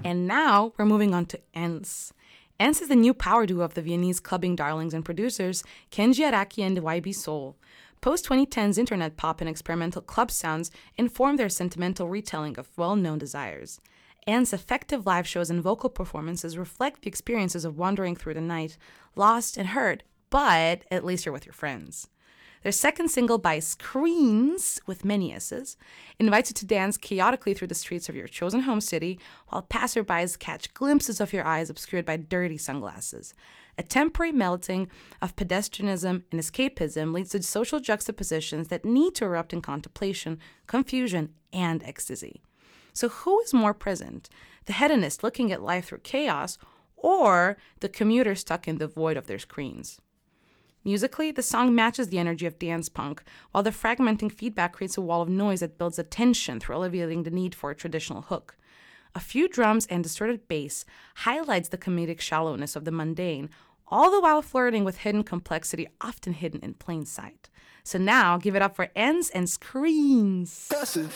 And now we're moving on to ENS. ENS is the new power duo of the Viennese clubbing darlings and producers Kenji Araki and YB Soul. Post-2010s internet pop and experimental club sounds inform their sentimental retelling of well-known desires. ENS' effective live shows and vocal performances reflect the experiences of wandering through the night, lost and hurt, but at least you're with your friends. Their second single by Screens, with many S's, invites you to dance chaotically through the streets of your chosen home city while passerbys catch glimpses of your eyes obscured by dirty sunglasses. A temporary melting of pedestrianism and escapism leads to social juxtapositions that need to erupt in contemplation, confusion, and ecstasy. So who is more present, the hedonist looking at life through chaos, or the commuter stuck in the void of their screens? Musically, the song matches the energy of dance punk, while the fragmenting feedback creates a wall of noise that builds a tension through alleviating the need for a traditional hook. A few drums and distorted bass highlights the comedic shallowness of the mundane, all the while flirting with hidden complexity often hidden in plain sight. So now, give it up for ENS and Screens.